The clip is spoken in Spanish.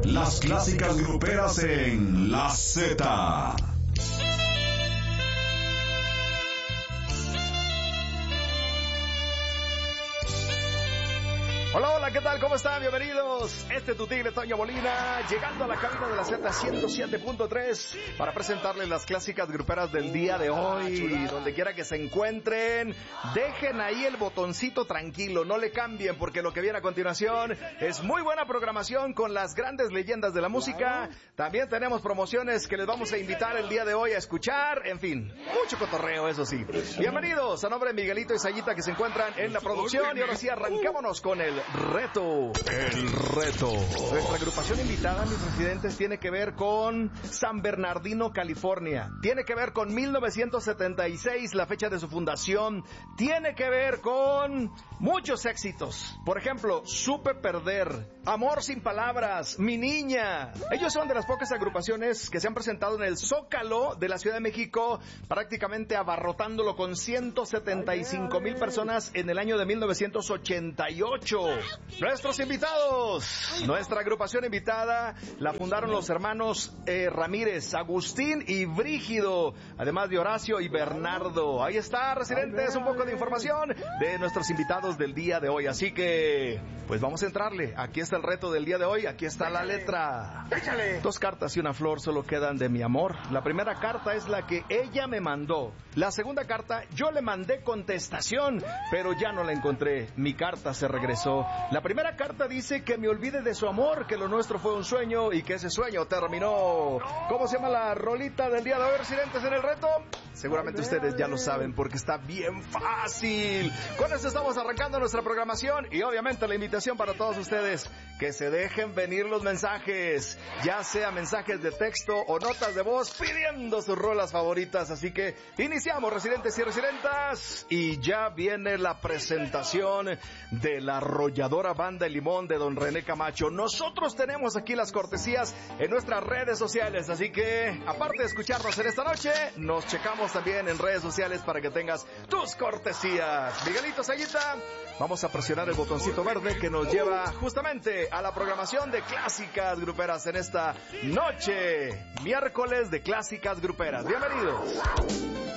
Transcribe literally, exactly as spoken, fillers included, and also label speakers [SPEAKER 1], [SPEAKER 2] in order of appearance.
[SPEAKER 1] Las clásicas gruperas en La Z.
[SPEAKER 2] Hola, hola, ¿qué tal? ¿Cómo están? Bienvenidos. Este es tu tigre Toño Molina, llegando a la cabina de la Z ciento siete punto tres para presentarles las clásicas gruperas del día de hoy. Donde quiera que se encuentren, dejen ahí el botoncito tranquilo, no le cambien, porque lo que viene a continuación es muy buena programación con las grandes leyendas de la música. También tenemos promociones que les vamos a invitar el día de hoy a escuchar. En fin, mucho cotorreo, eso sí. Bienvenidos a nombre de Miguelito y Sayita, que se encuentran en la producción. Y ahora sí, arrancámonos con el reto. El reto. Nuestra agrupación invitada, mis residentes, tiene que ver con San Bernardino, California. Tiene que ver con mil novecientos setenta y seis, la fecha de su fundación. Tiene que ver con muchos éxitos. Por ejemplo, Supe Perder, Amor sin Palabras, Mi Niña. Ellos son de las pocas agrupaciones que se han presentado en el Zócalo de la Ciudad de México, prácticamente abarrotándolo con ciento setenta y cinco mil personas en el año de mil novecientos ochenta y ocho. Nuestros invitados, nuestra agrupación invitada la fundaron los hermanos eh, Ramírez, Agustín y Brígido, además de Horacio y Bernardo. Ahí está, residentes, un poco de información de nuestros invitados del día de hoy. Así que, pues vamos a entrarle. Aquí está el reto del día de hoy, aquí está la letra. Échale. Dos cartas y una flor solo quedan de mi amor. La primera carta es la que ella me mandó. La segunda carta, yo le mandé contestación, pero ya no la encontré. Mi carta se regresó. La primera carta dice que me olvide de su amor, que lo nuestro fue un sueño y que ese sueño terminó. ¿Cómo se llama la rolita del día de hoy, residentes, en el reto? Seguramente ustedes ya lo saben porque está bien fácil. Con esto estamos arrancando nuestra programación y obviamente la invitación para todos ustedes que se dejen venir los mensajes, ya sea mensajes de texto o notas de voz pidiendo sus rolas favoritas. Así que iniciamos, residentes y residentas, y ya viene la presentación de la arrolladora Banda El Limón de don René Camacho. Nosotros tenemos aquí las cortesías en nuestras redes sociales, así que aparte de escucharnos en esta noche, nos checamos también en redes sociales para que tengas tus cortesías. Miguelito, Sayita, vamos a presionar el botoncito verde que nos lleva justamente a la programación de clásicas gruperas en esta noche, miércoles de clásicas gruperas. Bienvenidos.